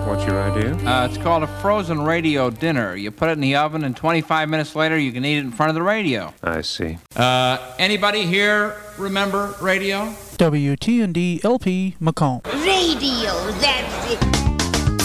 Jack, what's your idea? It's called a frozen radio dinner. You put it in the oven, and 25 minutes later, you can eat it in front of the radio. I see. Anybody here remember radio? WTND LP Macomb. Radio, that's it.